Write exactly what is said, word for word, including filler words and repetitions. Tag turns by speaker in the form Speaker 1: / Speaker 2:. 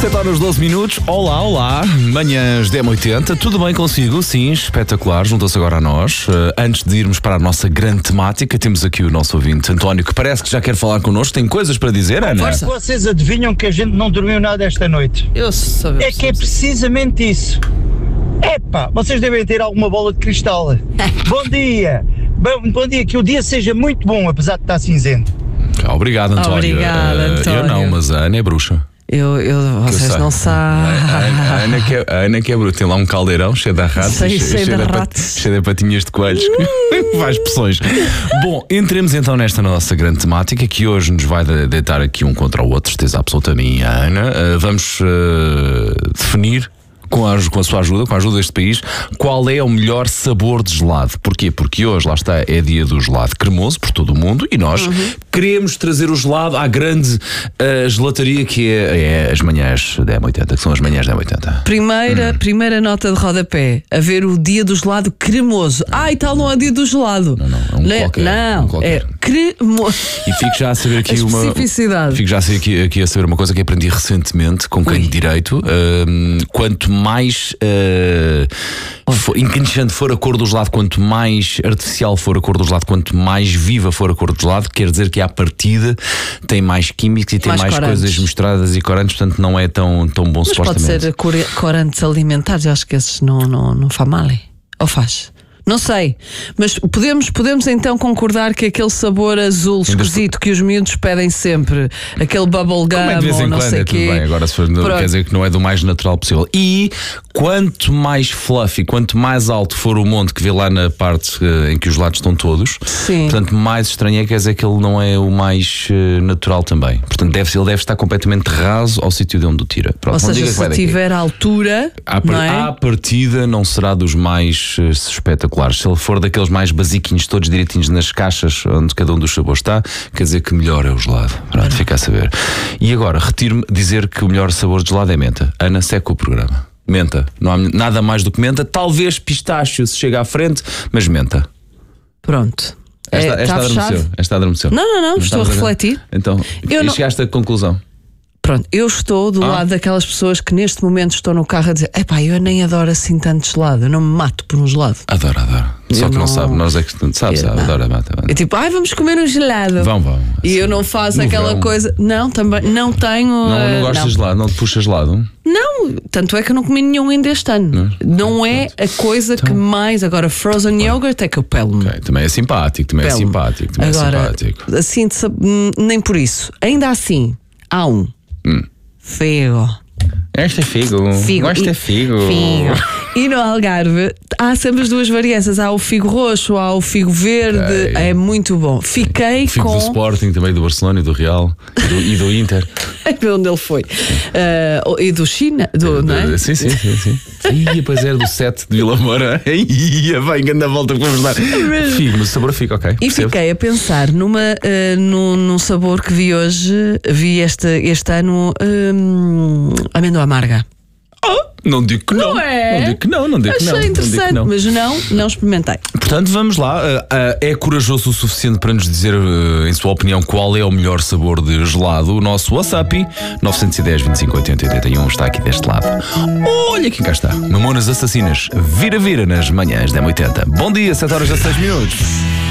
Speaker 1: sete horas doze minutos. Olá, olá. Manhãs dez e oitenta. Tudo bem consigo? Sim, espetacular. Junta-se agora a nós. Uh, antes de irmos para a nossa grande temática, temos aqui o nosso ouvinte António, que parece que já quer falar connosco. Tem coisas para dizer, Ana?
Speaker 2: Força. Vocês adivinham que a gente não dormiu nada esta noite?
Speaker 3: Eu soube.
Speaker 2: É que é precisamente isso. Epá, vocês devem ter alguma bola de cristal. Bom dia. Bom, bom dia, que o dia seja muito bom, apesar de estar cinzento.
Speaker 1: Obrigado, António.
Speaker 3: Obrigada,
Speaker 1: Uh,
Speaker 3: António.
Speaker 1: Eu não, mas a Ana é bruxa.
Speaker 3: Eu, eu,
Speaker 1: Que
Speaker 3: vocês
Speaker 1: eu
Speaker 3: não
Speaker 1: sei.
Speaker 3: sabem.
Speaker 1: A, a, a, Ana que é, a Ana que é bruxa. Tem lá um caldeirão cheio de ratos,
Speaker 3: Sei,
Speaker 1: cheio,
Speaker 3: cheio
Speaker 1: cheio
Speaker 3: de
Speaker 1: de pat-
Speaker 3: ratos.
Speaker 1: cheio de patinhas de coelhos. Faz pressões. Bom, entremos então nesta nossa grande temática, que hoje nos vai de- deitar aqui um contra o outro, certeza absoluta, a mim e a Ana. Uh, vamos uh, definir, com a, com a sua ajuda, com a ajuda deste país, qual é o melhor sabor de gelado. Porquê? Porque hoje, lá está, é dia do gelado cremoso por todo o mundo e nós uhum. queremos trazer o gelado à grande uh, gelataria que é, é as manhãs dez e oitenta, que são as manhãs dez e oitenta.
Speaker 3: Primeira, hum. primeira nota de rodapé, a ver o dia do gelado cremoso. Ah, e tal, não é dia do gelado.
Speaker 1: Não, não, é um
Speaker 3: não,
Speaker 1: qualquer.
Speaker 3: Não,
Speaker 1: um qualquer.
Speaker 3: é cremoso.
Speaker 1: E fico já a saber aqui
Speaker 3: a
Speaker 1: uma.
Speaker 3: especificidade.
Speaker 1: Fico já a saber aqui, aqui a saber uma coisa que aprendi recentemente com quem de direito. Um, quanto mais uh, for, incandescente for a cor do gelado, quanto mais artificial for a cor do gelado, quanto mais viva for a cor do gelado, quer dizer que à partida tem mais químicos e tem mais,
Speaker 3: mais
Speaker 1: coisas misturadas e corantes, portanto não é tão, tão bom.
Speaker 3: Mas
Speaker 1: supostamente.
Speaker 3: pode ser cor- corantes alimentares, eu acho que esses não, não, não faz mal. Hein? Ou faz? Não sei, mas podemos, podemos então concordar que aquele sabor azul esquisito que os miúdos pedem sempre, aquele bubble gum
Speaker 1: Como é de vez em
Speaker 3: ou não
Speaker 1: quando,
Speaker 3: sei
Speaker 1: é
Speaker 3: o
Speaker 1: tudo
Speaker 3: quê.
Speaker 1: bem. Agora, se for, quer dizer que não é do mais natural possível. E quanto mais fluffy, quanto mais alto for o monte que vê lá na parte uh, em que os gelados estão todos,
Speaker 3: Sim.
Speaker 1: portanto, mais estranho é, quer dizer que ele não é o mais uh, natural também. Portanto, deve, ele deve estar completamente raso ao sítio de onde o tira. Pronto,
Speaker 3: Ou
Speaker 1: não
Speaker 3: seja,
Speaker 1: diga que vai
Speaker 3: se
Speaker 1: daqui.
Speaker 3: tiver altura,
Speaker 1: À,
Speaker 3: não é?
Speaker 1: à partida não será dos mais uh, espetaculares. Se ele for daqueles mais basiquinhos, todos direitinhos nas caixas onde cada um dos sabores está, quer dizer que melhor é o gelado. Pronto, fica a saber. E agora, retiro-me dizer que o melhor sabor de gelado é menta. Ana, seca o programa. Menta. Não há nada mais do que menta. Talvez pistácio se chega à frente, mas menta.
Speaker 3: Pronto.
Speaker 1: Esta,
Speaker 3: É,
Speaker 1: esta
Speaker 3: tá
Speaker 1: adormeceu.
Speaker 3: fechado?
Speaker 1: Esta adormeceu.
Speaker 3: Não, não, não, estou a
Speaker 1: estavas
Speaker 3: refletir.
Speaker 1: Então,
Speaker 3: Eu
Speaker 1: e
Speaker 3: não-
Speaker 1: chegaste à conclusão.
Speaker 3: Pronto, eu estou do
Speaker 1: Ah.
Speaker 3: lado daquelas pessoas que neste momento estão no carro a dizer: epá, eu nem adoro assim tanto gelado, eu não me mato por um gelado.
Speaker 1: Adoro, adoro. Só
Speaker 3: Eu
Speaker 1: que não,
Speaker 3: não-
Speaker 1: sabe, nós é que sabe,
Speaker 3: Eu
Speaker 1: sabe,
Speaker 3: não.
Speaker 1: adora, mata, mata.
Speaker 3: É tipo, ai, vamos comer um gelado.
Speaker 1: Vão, vão.
Speaker 3: E
Speaker 1: Assim,
Speaker 3: eu não faço
Speaker 1: no
Speaker 3: aquela
Speaker 1: verão.
Speaker 3: coisa. Não, também não tenho.
Speaker 1: Não, não
Speaker 3: eh,
Speaker 1: gostas de gelado, não te puxas gelado?
Speaker 3: Não, tanto é que eu não comi nenhum ainda este ano. Não, é a coisa que mais. Agora, frozen yogurt é que eu pelo-me.
Speaker 1: Ok, também é simpático, também é
Speaker 3: Pelo-me.
Speaker 1: simpático, também
Speaker 3: Agora,
Speaker 1: é simpático.
Speaker 3: assim, de sab- hum, nem por isso. Ainda assim, há um.
Speaker 1: Hum.
Speaker 3: Figo.
Speaker 1: Este é figo.
Speaker 3: Figo.
Speaker 1: Este
Speaker 3: E-
Speaker 1: é figo.
Speaker 3: Figo. E no Algarve há sempre as duas varianças. Há o figo roxo, há o figo verde.
Speaker 1: Ok.
Speaker 3: É muito bom. Fiquei
Speaker 1: Figo
Speaker 3: com.
Speaker 1: do Sporting, também do Barcelona e do Real e do, e do Inter.
Speaker 3: Onde ele foi. Ah, e do China. Do, não é?
Speaker 1: Sim, sim, sim, sim. Ia, pois era do sete de Vila Moura. Ia, vai, grande volta que vamos dar. Figo, mas o sabor fica, ok.
Speaker 3: E
Speaker 1: percebo.
Speaker 3: fiquei a pensar numa, ah, num, num sabor que vi hoje, vi este, este ano, hum, amêndoa amarga.
Speaker 1: Não digo que não.
Speaker 3: Não é?
Speaker 1: Não digo que não, não digo que
Speaker 3: Achei
Speaker 1: não. não digo que
Speaker 3: interessante,
Speaker 1: não.
Speaker 3: mas não, não experimentei.
Speaker 1: Portanto, vamos lá. Uh, uh, é corajoso o suficiente para nos dizer, uh, em sua opinião, qual é o melhor sabor de gelado? O nosso WhatsApp, nove um zero, vinte e cinco, oitenta, oitenta e um, está aqui deste lado. Olha quem cá está. Mamonas Assassinas, vira-vira nas manhãs da oitenta. Bom dia, sete horas e seis minutos.